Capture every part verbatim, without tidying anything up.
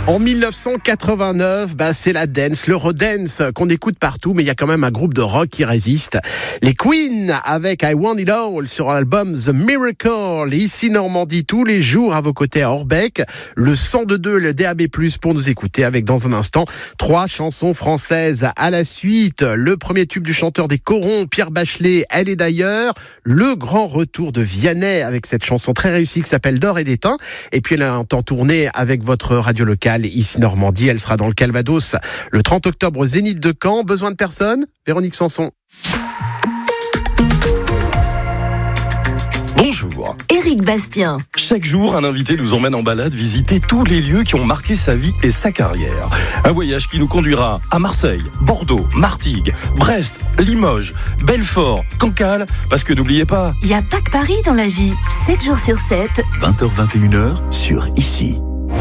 En dix-neuf cent quatre-vingt-neuf, bah, c'est la dance, l'eurodance qu'on écoute partout, mais il y a quand même un groupe de rock qui résiste. Les Queen avec I Want It All sur l'album The Miracle. Ici Normandie, tous les jours à vos côtés à Orbec, le cent deux point deux, le D A B plus, pour nous écouter avec dans un instant trois chansons françaises à la suite. Le premier tube du chanteur des Corons, Pierre Bachelet, Elle est d'ailleurs. Le grand retour de Vianney avec cette chanson très réussie qui s'appelle D'or et d'étain. Et puis elle est en tournée avec votre radio locale ici Normandie. Elle sera dans le Calvados le trente octobre au Zénith de Caen. Besoin de personne? Véronique Sanson. Bonjour. Éric Bastien. Chaque jour, un invité nous emmène en balade visiter tous les lieux qui ont marqué sa vie et sa carrière. Un voyage qui nous conduira à Marseille, Bordeaux, Martigues, Brest, Limoges, Belfort, Cancale, parce que n'oubliez pas... Il n'y a pas que Paris dans la vie. sept jours sur sept. vingt heures vingt et une heures sur Ici.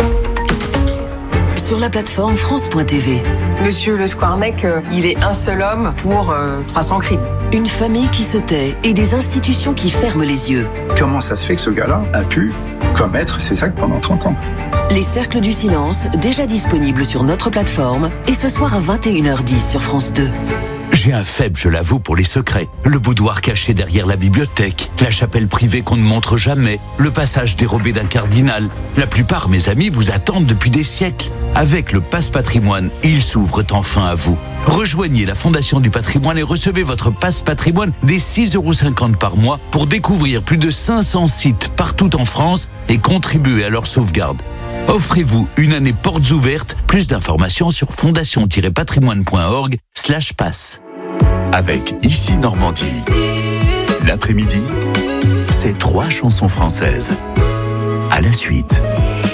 Sur la plateforme France point T V. Monsieur Le Squarnec, euh, il est un seul homme pour euh, trois cents crimes. Une famille qui se tait et des institutions qui ferment les yeux. Comment ça se fait que ce gars-là a pu commettre ces actes pendant trente ans? Les Cercles du Silence, déjà disponibles sur notre plateforme, et ce soir à vingt et une heures dix sur France deux. J'ai un faible, je l'avoue, pour les secrets. Le boudoir caché derrière la bibliothèque, la chapelle privée qu'on ne montre jamais, le passage dérobé d'un cardinal. La plupart, mes amis, vous attendent depuis des siècles. Avec le Passe Patrimoine, ils s'ouvrent enfin à vous. Rejoignez la Fondation du Patrimoine et recevez votre Passe Patrimoine dès six euros cinquante par mois pour découvrir plus de cinq cents sites partout en France et contribuer à leur sauvegarde. Offrez-vous une année portes ouvertes. Plus d'informations sur fondation-patrimoine.org slash passe. Avec Ici Normandie. L'après-midi, c'est trois chansons françaises. À la suite.